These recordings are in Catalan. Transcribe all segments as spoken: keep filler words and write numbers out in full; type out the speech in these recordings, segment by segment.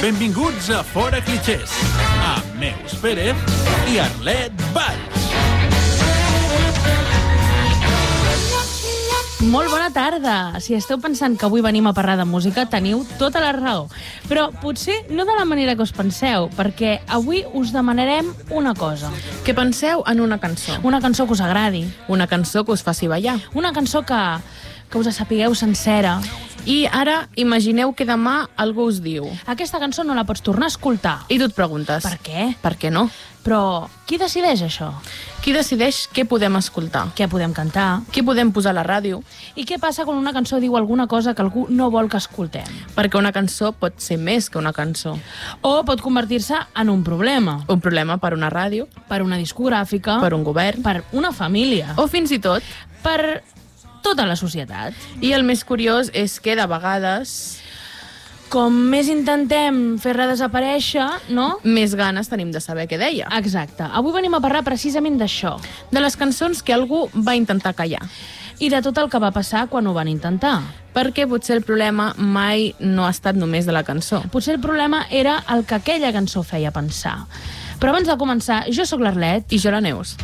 Benvinguts a Fora Clichés, amb Neus Pérez i Arlet Valls. Molt bona tarda. Si esteu pensant que avui venim a parlar de música, teniu tota la raó. Però potser no de la manera que us penseu, perquè avui us demanarem una cosa. Què penseu en una cançó? Una cançó que us agradi. Una cançó que us faci ballar. Una cançó que, que us sapigueu sencera. I ara imagineu que demà algú us diu: aquesta cançó no la pots tornar a escoltar. I tu et preguntes: per què? Per què no? Però qui decideix això? Qui decideix què podem escoltar? Què podem cantar? Què podem posar a la ràdio? I què passa quan una cançó diu alguna cosa que algú no vol que escoltem? Perquè una cançó pot ser més que una cançó. O pot convertir-se en un problema. Un problema per una ràdio, per una discogràfica, per un govern, per una família. O fins i tot per tota la societat. I el més curiós és que de vegades, com més intentem fer-la desaparèixer, no? més ganes tenim de saber què deia. Exacte. Avui venim a parlar precisament d'això. De les cançons que algú va intentar callar. I de tot el que va passar quan ho van intentar. Perquè potser el problema mai no ha estat només de la cançó. Potser el problema era el que aquella cançó feia pensar. Però abans de començar, jo sóc l'Arlet. I jo la Neus.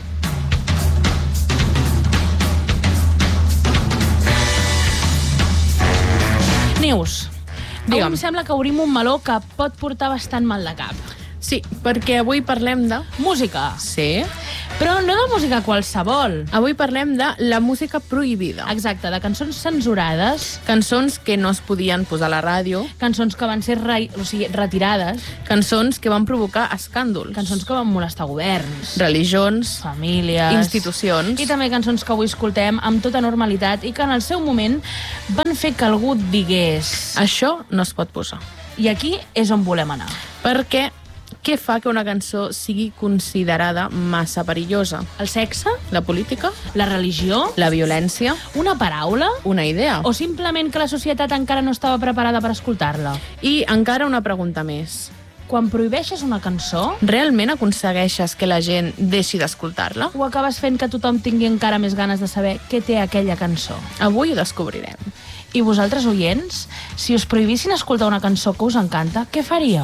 Neus, Digue'm. avui em sembla que obrim un meló que pot portar bastant mal de cap. Sí, perquè avui parlem de... música. Sí. Però no de música qualsevol. Avui parlem de la música prohibida. Exacte, de cançons censurades. Cançons que no es podien posar a la ràdio. Cançons que van ser re... o sigui, retirades. Cançons que van provocar escàndols. Cançons que van molestar governs. Religions. Famílies. Institucions. I també cançons que avui escoltem amb tota normalitat i que en el seu moment van fer que algú digués: això no es pot posar. I aquí és on volem anar. Perquè què fa que una cançó sigui considerada massa perillosa? El sexe? La política? La religió? La violència? Una paraula? Una idea? O simplement que la societat encara no estava preparada per escoltar-la? I encara una pregunta més. Quan prohibeixes una cançó, realment aconsegueixes que la gent deixi d'escoltar-la? O acabes fent que tothom tingui encara més ganes de saber què té aquella cançó? Avui ho descobrirem. I vosaltres, oients, si us prohibissin escoltar una cançó que us encanta, què faríeu?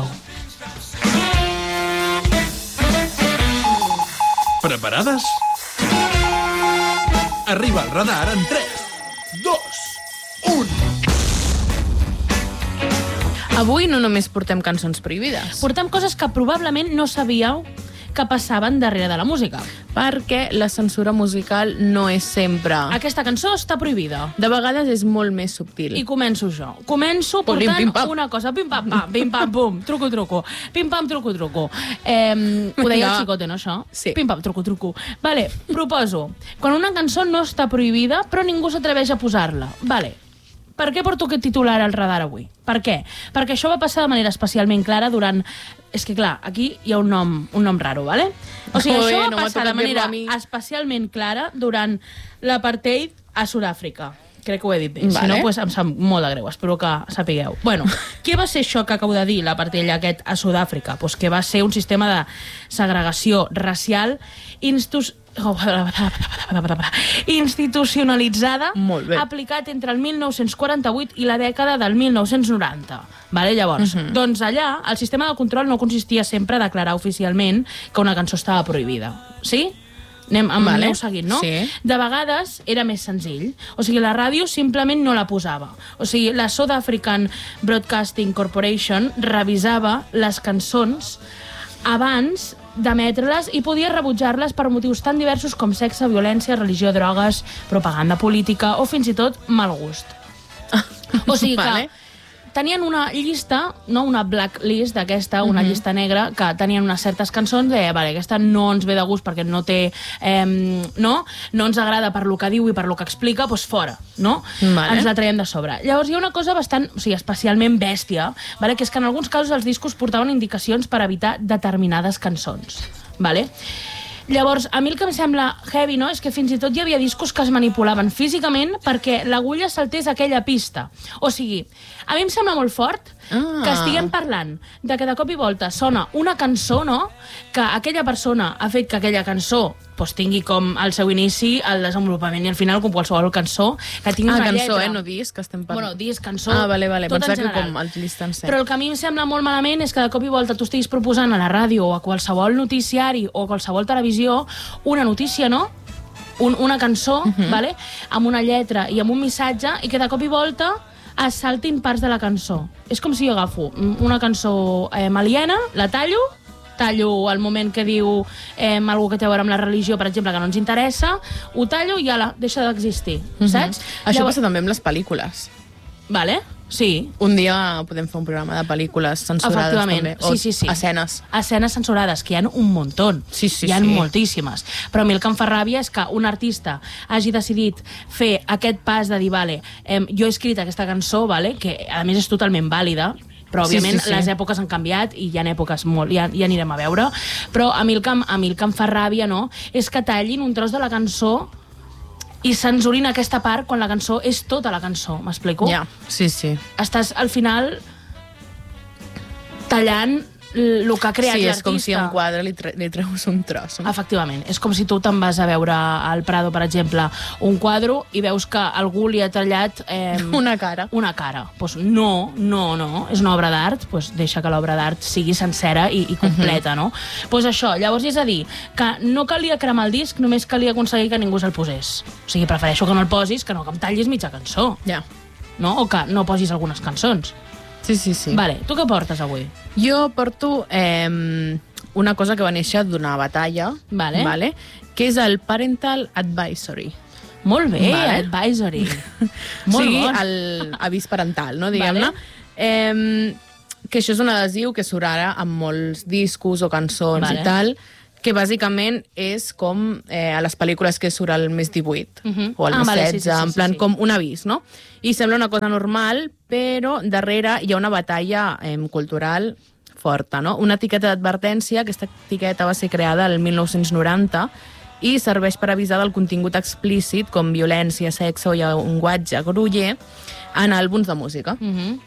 Preparades? Arriba el radar en tres, dos, un... Avui no només portem cançons prohibides. Portem coses que probablement no sabíeu que passaven darrere de la música. Perquè la censura musical no és sempre... aquesta cançó està prohibida. De vegades és molt més subtil. I començo jo. Començo portant pim, pim, una cosa. Pim, pam, pam, pim, pam, pum, truco, truco. Pim, pam, truco, truco. Eh, ho deia el Xicote, no, això? Sí. Pim, pam, truco, truco. Vale, proposo. Quan una cançó no està prohibida, però ningú s'atreveix a posar-la. Vale. Per què porto aquest titular al radar avui? Per què? Perquè això va passar de manera especialment clara durant... És que, clar, aquí hi ha un nom, un nom raro, ¿vale? O sigui, Ui, això va no m'ha passar tocat de manera dir-lo a mi. especialment clara durant l'apartheid a Sud-àfrica. Crec que ho he dit bé. Vale. Si no, pues, em sap molt de greu. Espero que sapigueu. Bueno, què va ser això que acabo de dir, l'apartheid aquest a Sud-àfrica? Pues que va ser un sistema de segregació racial instus... institucionalitzada, aplicat entre el mil nou-cents quaranta-vuit i la dècada del mil nou-cents noranta. Vale? Llavors, uh-huh. doncs allà el sistema de control no consistia sempre a declarar oficialment que una cançó estava prohibida. Sí? Anem, amb vale. aneu seguint, no? Sí. De vegades era més senzill. O sigui, la ràdio simplement no la posava. O sigui, la South African Broadcasting Corporation revisava les cançons abans d'emetre-les i podia rebutjar-les per motius tan diversos com sexe, violència, religió, drogues, propaganda política o fins i tot mal gust. O sigui que vale. tenien una llista, no una blacklist d'aquesta, una uh-huh. llista negra, que tenien unes certes cançons de, vale, aquesta no ens ve de gust perquè no té, eh, no? no ens agrada per lo que diu i per lo que explica, doncs fora, no? Vale. Ens la traiem de sobre. Llavors hi ha una cosa bastant, o sigui, especialment bèstia, vale? Que és que en alguns casos els discos portaven indicacions per evitar determinades cançons, vale? Llavors, a mi el que em sembla heavy, no?, és que fins i tot hi havia discos que es manipulaven físicament perquè l'agulla saltés aquella pista. O sigui, a mi em sembla molt fort Ah. Que estiguem parlant de que de cop i volta sona una cançó, no?, que aquella persona ha fet que aquella cançó pues, tingui com el seu inici, el desenvolupament i el final, com qualsevol cançó, que tingui Ah, una cançó, lletra. eh? No disc, que estem parlant. Bueno, disc, cançó, Ah, vale, vale. tot en Pensava que general. com el disc sencer. Però el que a mi em sembla molt malament és que de cop i volta tu estiguis proposant a la ràdio o a qualsevol noticiari o a qualsevol televisió una notícia, no?, Un, una cançó, uh -huh. vale? Amb una lletra i amb un missatge, i que de cop i volta es saltin parts de la cançó. És com si jo agafo una cançó eh, aliena, la tallo, tallo al moment que diu eh, alguna que té a veure amb la religió, per exemple, que no ens interessa, ho tallo i ja la deixa d'existir, uh -huh. saps? Això Llavors, passa també amb les pel·lícules. Vale, sí. Un dia podem fer un programa de pel·lícules censurades Efectivament, també. sí, sí, sí. Escenes. Escenes censurades, que hi ha un muntó. Sí, sí, hi ha sí. moltíssimes. Però a mi el que em fa ràbia és que un artista hagi decidit fer aquest pas de dir, vale, eh, jo he escrit aquesta cançó, vale, que a més és totalment vàlida, però òbviament Sí, sí, sí. les èpoques han canviat i hi ha èpoques molt, ja, ja anirem a veure, però a mi, el que, em- a mi el que em fa ràbia, no?, és que tallin un tros de la cançó i censurin aquesta part quan la cançó és tota la cançó, m'explico? Ja, sí, sí. Estàs al final tallant el que ha creat Sí, l'artista. és com si a un quadre li, tre li treus un tros. Efectivament, és com si tu te'n vas a veure al Prado, per exemple, un quadre i veus que algú li ha tallat eh, Una cara. una cara. Pues no, no, no, és una obra d'art, pues deixa que l'obra d'art sigui sencera i, i completa, uh -huh. no? Pues això, llavors és a dir, que no calia cremar el disc, només calia aconseguir que ningú se'l posés. O sigui, prefereixo que no el posis, que no que em tallis mitja cançó, Ja. no? O que no posis algunes cançons. Sí, sí, sí. Vale, tu què portes avui? Jo porto eh, una cosa que va néixer d'una batalla, Vale. vale, que és el Parental Advisory. Molt bé, Vale. advisory. O Molt sigui, bon. l'avís parental, no, diguem-ne. Vale. Eh, que això és un adhesiu que surt ara amb molts discos o cançons Vale. i tal, que bàsicament és com eh, a les pel·lícules que surt al mes divuit Uh -huh. o al Ah, mes vale, sí, setze, sí, sí, en sí, plan sí. com un avís, no? I sembla una cosa normal, però darrere hi ha una batalla eh, cultural forta, no? Una etiqueta d'advertència, aquesta etiqueta va ser creada el mil nou-cents noranta i serveix per avisar del contingut explícit com violència, sexe o llenguatge groller en àlbums de música. Uh -huh.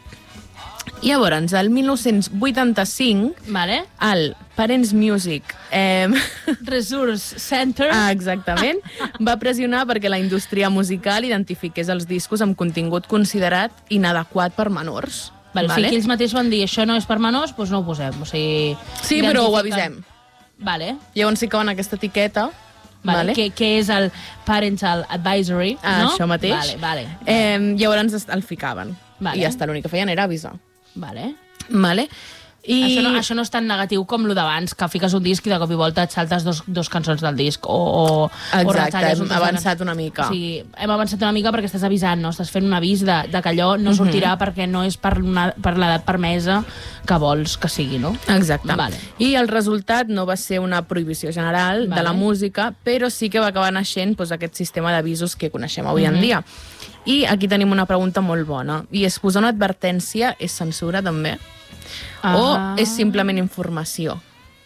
Llavors, el mil nou-cents vuitanta-cinc, Vale. el Parents Music eh, Resource Center. ah, exactament, va pressionar perquè la indústria musical identifiqués els discos amb contingut considerat inadequat per menors. Vale, vale. O sigui, que ells mateixos van dir això no és per menors, doncs no ho posem. O sigui, Sí, però ho identifiquen. avisem. Vale. Llavors sí que van aquesta etiqueta. Vale. Vale. Que, que és el Parental Advisory, Ah, no? això mateix. Vale, vale. Eh, llavors es- el ficaven. Vale. I ja està, l'únic que feien era avisar. Vale. Vale? I... Això, no, això no és tan negatiu com lo d'abans, que fiques un disc i de cop i volta et saltes dos, dos cançons del disc o, o, o Exacte, retalles un hem tros de avançat can- una mica. O sigui, hem avançat una mica perquè estàs avisant, no? Estàs fent un avís de, de que allò no sortirà perquè no és per, una, per l'edat permesa que vols que sigui, no? Exacte. Vale. I el resultat no va ser una prohibició general Vale. de la música, però sí que va acabar naixent doncs, aquest sistema d'avisos que coneixem avui en dia. I aquí tenim una pregunta molt bona, i és posar una advertència és censura també? Ah. O és simplement informació?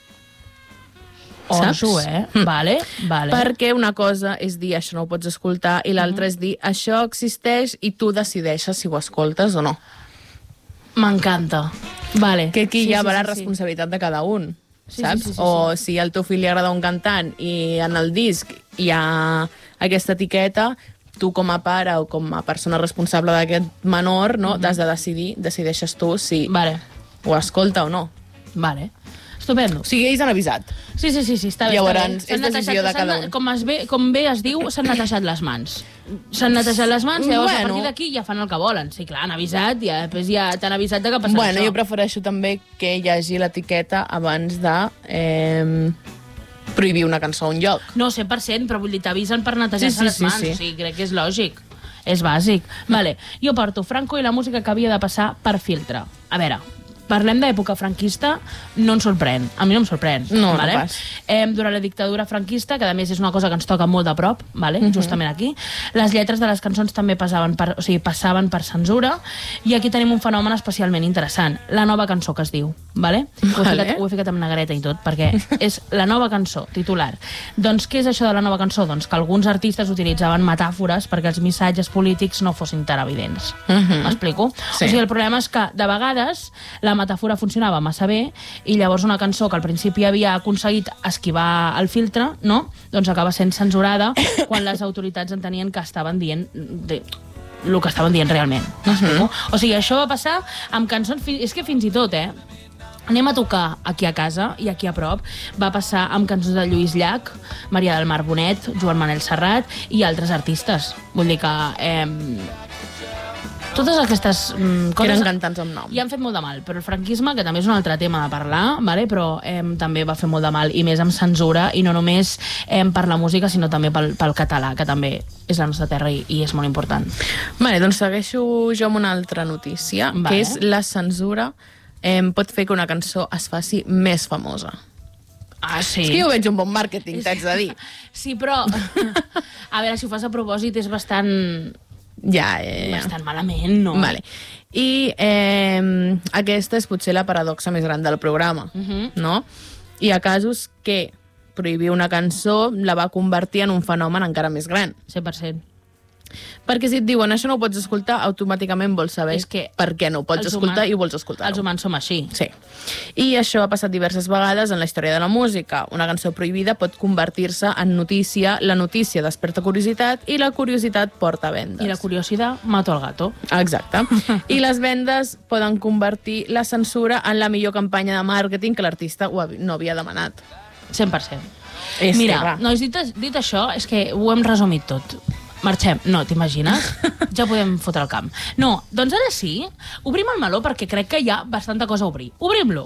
Oso, eh? Vale, vale. Perquè una cosa és dir això no ho pots escoltar i l'altra és dir això existeix i tu decideixes si ho escoltes o no. M'encanta. Vale. Que aquí Sí, ja sí, va la sí, sí. responsabilitat de cada un, Sí, saps? sí, sí, sí, o si al teu fill li agrada un cantant i en el disc hi ha aquesta etiqueta, tu com a pare o com a persona responsable d'aquest menor, no, has de decidir, decideixes tu si Vale, ho escolta o no. vale. Estupendo. O sigui, ells han avisat. Sí, sí, sí, sí, està bé. Llavors, està bé. S'han és decisió netejat- de cada s'han- un. Com, es ve, com bé es diu, s'han netejat les mans. S'han netejat les mans i llavors a Bueno. partir d'aquí ja fan el que volen. Sí, clar, han avisat i ja, després ja t'han avisat de que passarà Bueno, això. jo prefereixo també que hi hagi l'etiqueta abans de eh, prohibir una cançó a un lloc. No, cent per cent, però vull dir, t'avisen per netejar-se Sí, sí, les sí, mans. sí. O sigui, crec que és lògic. És bàsic. Vale, jo porto Franco i la música que havia de passar per filtre. A veure, parlem d'època franquista, no ens sorprèn. A mi no em sorprèn. No, vale? no pas. Eh, durant la dictadura franquista, que a més és una cosa que ens toca molt de prop, vale? uh-huh. justament aquí, les lletres de les cançons també passaven per, o sigui, passaven per censura, i aquí tenim un fenomen especialment interessant. La nova cançó, que es diu. Vale? Ho, he Vale. ficat, ho he ficat amb negreta i tot, perquè és la nova cançó, titular. Doncs què és això de la nova cançó? Doncs que alguns artistes utilitzaven metàfores perquè els missatges polítics no fossin tan evidents. Mhm. M'explico? Sí. O sigui, el problema és que, de vegades, la metàfora funcionava massa bé i llavors una cançó que al principi havia aconseguit esquivar el filtre, no? Doncs acaba sent censurada quan les autoritats entenien que estaven dient de, el que estaven dient realment. M'explico? O sigui, això va passar amb cançons... fi- És que fins i tot, eh? Anem a tocar aquí a casa i aquí a prop. Va passar amb cançons de Lluís Llach, Maria del Mar Bonet, Joan Manel Serrat i altres artistes. Vull dir que... Eh, totes aquestes mm, Que coses... eren cantants amb nom. I han fet molt de mal, però el franquisme, que també és un altre tema a parlar, vale? Però eh, també va fer molt de mal, i més amb censura, i no només eh, per la música, sinó també pel, pel català, que també és la nostra terra i, i és molt important. Vale, doncs segueixo jo amb una altra notícia, Vale. que és la censura eh, pot fer que una cançó es faci més famosa. Ah, sí? És que jo veig un bon màrqueting, t'haig de dir. Sí, però... a veure, si ho fas a propòsit és bastant... Ja, eh, ja. bastant malament, no? Vale. I eh, aquesta és potser la paradoxa més gran del programa, Mhm. no? Hi ha casos que prohibir una cançó la va convertir en un fenomen encara més gran. cent per cent. Perquè si et diuen això no ho pots escoltar, automàticament vols saber És que per què no ho pots els escoltar humans- i vols escoltar-ho. Els humans som així. Sí. I això ha passat diverses vegades en la història de la música. Una cançó prohibida pot convertir-se en notícia, la notícia desperta curiositat i la curiositat porta vendes. I la curiositat mata el gato. Exacte. I les vendes poden convertir la censura en la millor campanya de màrqueting que l'artista ho havi- no havia demanat. cent per cent. És que, Mira, clar. nois, dit, dit això, és que ho hem resumit tot. Marxem. No, t'imagines? Ja podem fotre el camp. No, doncs ara sí, obrim el meló perquè crec que hi ha bastanta cosa a obrir. Obrim-lo.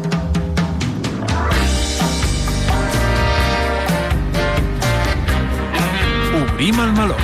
Obrim el meló.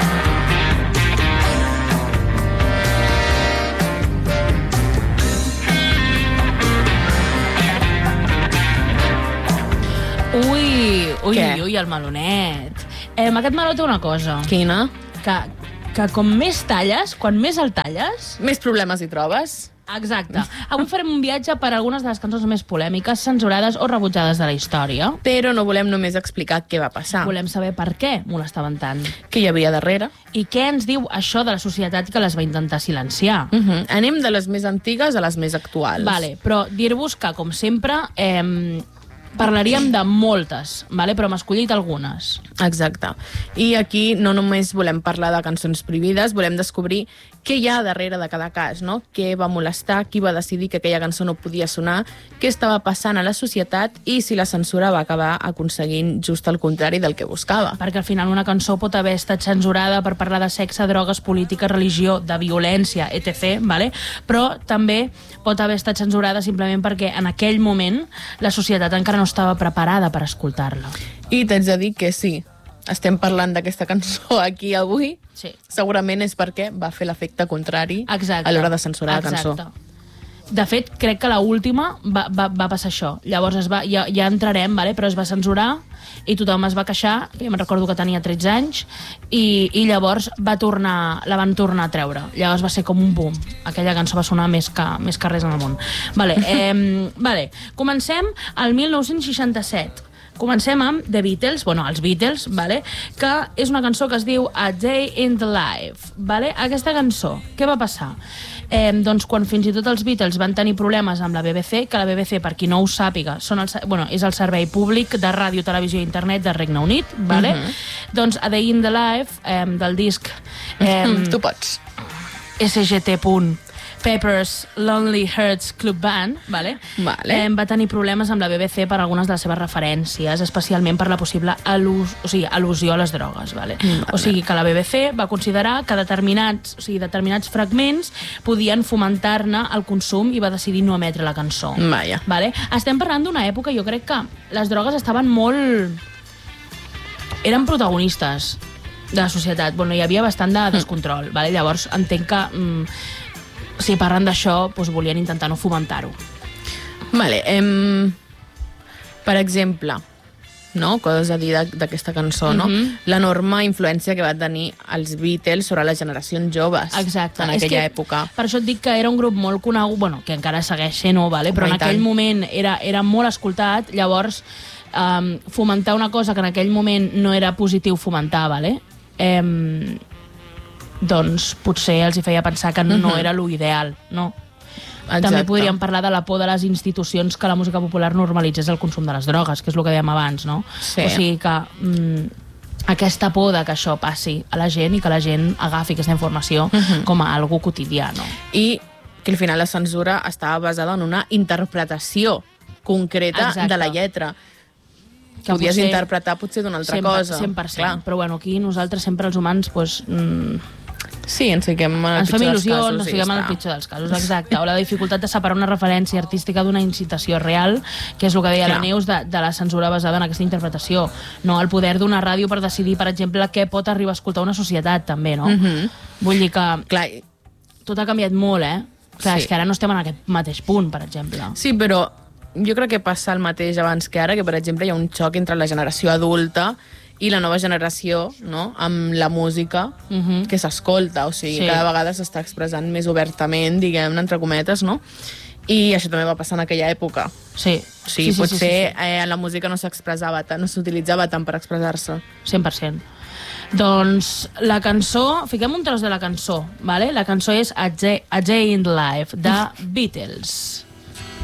Ui, ui, Què? ui, ui, el melonet. Eh, aquest meló té una cosa. Quina? Que, que com més talles, quan més el talles... Més problemes hi trobes? Exacte. Avui farem un viatge per algunes de les cançons més polèmiques, censurades o rebutjades de la història. Però no volem només explicar què va passar. Volem saber per què molestaven tant. Què hi havia darrere. I què ens diu això de la societat que les va intentar silenciar. Uh -huh. Anem de les més antigues a les més actuals. Vale, però dir-vos que, com sempre, eh, parlaríem de moltes, vale? Però hem escollit algunes. Exacte. I aquí no només volem parlar de cançons prohibides, volem descobrir què hi ha darrere de cada cas, no? Què va molestar, qui va decidir que aquella cançó no podia sonar, què estava passant a la societat i si la censura va acabar aconseguint just el contrari del que buscava. Perquè al final una cançó pot haver estat censurada per parlar de sexe, drogues, política, religió, de violència, etcètera. Vale? Però també pot haver estat censurada simplement perquè en aquell moment la societat encara no estava preparada per escoltar-la. I t'haig de dir que sí, estem parlant d'aquesta cançó aquí avui, Sí. segurament és perquè va fer l'efecte contrari Exacte. a l'hora de censurar Exacte. la cançó. De fet, crec que l'última va, va, va passar això. Llavors es va, ja, ja entrarem, vale? Però es va censurar i tothom es va queixar. Jo me'n recordo que tenia tretze anys i, i llavors va tornar, la van tornar a treure. Llavors va ser com un boom. Aquella cançó va sonar més que, més que res en el món. Vale, eh, vale. Comencem al mil nou-cents seixanta-set. Comencem amb The Beatles, bueno, els Beatles, vale? Que és una cançó que es diu A Day in the Life. Vale? Aquesta cançó, què va passar? Eh, doncs quan fins i tot els Beatles van tenir problemes amb la B B C, que la B B C, per qui no ho sàpiga, són el, bueno, és el servei públic de ràdio, televisió i internet del Regne Unit, vale? Mhm. Doncs A Day in the Life, eh, del disc eh, Tu pots. S G T. Pepper's Lonely Hearts Club Band, vale? Vale. Eh, va tenir problemes amb la B B C per algunes de les seves referències, especialment per la possible al·lus, o sigui, al·lusió a les drogues. Vale? Vale. O sigui que la B B C va considerar que determinats, o sigui, determinats fragments podien fomentar-ne el consum i va decidir no emetre la cançó. Vaja. Vale? Estem parlant d'una època, jo crec que les drogues estaven molt... eren protagonistes de la societat. Bueno, hi havia bastant de descontrol. Vale? Llavors entenc que... Mm, o sigui, parlant d'això, doncs volien intentar no fomentar-ho. Vale, em... per exemple, no? Coses a dir d'aquesta cançó, no? Mhm. L'enorme influència que va tenir els Beatles sobre les generacions joves. Exacte. En És aquella que, època. Per això et dic que era un grup molt conegut, bueno, que encara segueix sent-ho, vale? Però Home, en i tant. aquell moment era, era molt escoltat, llavors um, fomentar una cosa que en aquell moment no era positiu fomentar, vale? Um, doncs potser els hi feia pensar que no Mhm. era l'ideal, no? Exacte. També podríem parlar de la por de les institucions que la música popular normalitzés el consum de les drogues, que és el que dèiem abans, no? Sí. O sigui que mm, aquesta por de que això passi a la gent i que la gent agafi aquesta informació Mhm. com a algo quotidià, no? I que al final la censura estava basada en una interpretació concreta Exacte. de la lletra. Que Podies potser- interpretar potser d'una altra cent per- cosa. cent per cent. Clar. Però bueno, aquí nosaltres sempre els humans pues, mm, Sí, ens fiquem en el ens fem pitjor dels il·lusió, casos. ens i fiquem ja en el està. pitjor dels casos, exacte. O la dificultat de separar una referència artística d'una incitació real, que és el que deia Clar. la Neus, de, de la censura basada en aquesta interpretació. No? El poder d'una ràdio per decidir, per exemple, què pot arribar a escoltar una societat, també, no? Mhm. Vull dir que Clar, tot ha canviat molt, eh? Clar, Sí. és que ara no estem en aquest mateix punt, per exemple. sí, però jo crec que passa el mateix abans que ara, que per exemple hi ha un xoc entre la generació adulta i la nova generació, no?, amb la música Mhm. que s'escolta, o sigui, Sí. cada vegada s'està expressant més obertament, diguem-ne, entre cometes, no? I això també va passar en aquella època. Sí. O sigui, potser eh, la música no s'expressava tant, no s'utilitzava tant per expressar-se. cent per cent. Doncs la cançó, fiquem un tros de la cançó, vale? La cançó és A Day, A Day in the Life, de Beatles.